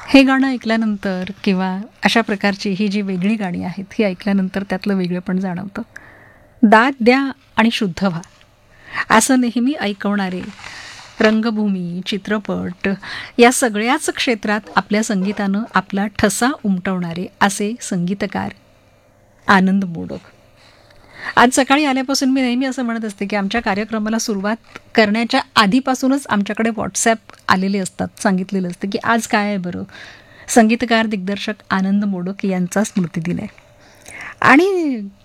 हे गाणं ऐकल्यानंतर किंवा अशा प्रकारची ही जी वेगळी गाणी आहेत ही ऐकल्यानंतर त्यातलं वेगळेपण जाणवतं. दाद द्या आणि शुद्ध व्हा असं नेहमी ऐकवणारे रंगभूमी, चित्रपट या सगळ्याच क्षेत्रात आपल्या संगीतानं आपला ठसा उमटवणारे असे संगीतकार आनंद मोडक. आज सकाळी आल्यापासून मी नेहमी असं म्हणत असते की आमच्या कार्यक्रमाला सुरुवात करण्याच्या आधीपासूनच आमच्याकडे व्हॉट्सॲप आलेले असतात, सांगितलेलं असतं की आज काय आहे बरं. संगीतकार दिग्दर्शक आनंद मोडक यांचा स्मृतिदिन आहे आणि